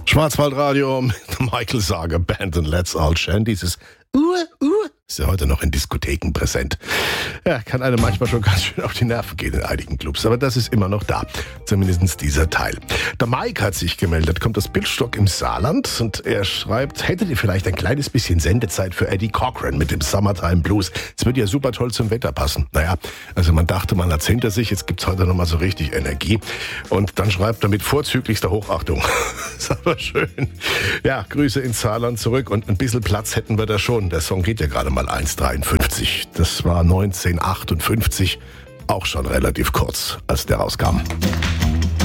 Schwarzwaldradio mit Michael Sager Band und Let's All Chant. Dieses ist ja heute noch in Diskotheken präsent. Ja, kann einem manchmal schon ganz schön auf die Nerven gehen in einigen Clubs, aber das ist immer noch da. Zumindest dieser Teil. Der Mike hat sich gemeldet, kommt aus Bildstock im Saarland und er schreibt, hättet ihr vielleicht ein kleines bisschen Sendezeit für Eddie Cochran mit dem Summertime Blues? Es würde ja super toll zum Wetter passen. Naja, also man dachte, man hat's hinter sich, jetzt gibt's heute nochmal so richtig Energie. Und dann schreibt er mit vorzüglichster Hochachtung. Ist aber schön. Ja, Grüße ins Saarland zurück und ein bisschen Platz hätten wir da schon. Der Song geht ja gerade mal 1,53. Das war 1958, auch schon relativ kurz, als der rauskam.